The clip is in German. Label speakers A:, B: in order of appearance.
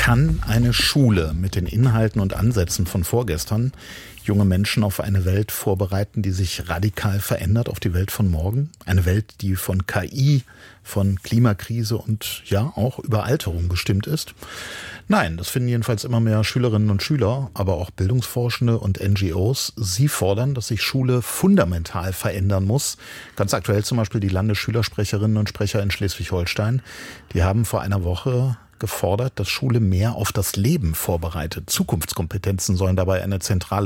A: Kann eine Schule mit den Inhalten und Ansätzen von vorgestern junge Menschen auf eine Welt vorbereiten, die sich radikal verändert, auf die Welt von morgen? Eine Welt, die von KI, von Klimakrise und ja auch Überalterung bestimmt ist? Nein, das finden jedenfalls immer mehr Schülerinnen und Schüler, aber auch Bildungsforschende und NGOs. Sie fordern, dass sich Schule fundamental verändern muss. Ganz aktuell zum Beispiel die Landesschülersprecherinnen und Sprecher in Schleswig-Holstein. Die haben vor einer Woche gefordert, dass Schule mehr auf das Leben vorbereitet. Zukunftskompetenzen sollen dabei eine zentrale